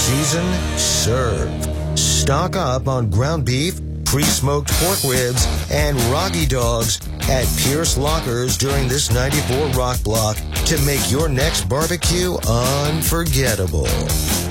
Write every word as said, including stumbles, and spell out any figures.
season, serve. Stock up on ground beef, pre-smoked pork ribs, and Rocky Dogs at Pierce Lockers during this ninety-four Rock Block to make your next barbecue unforgettable.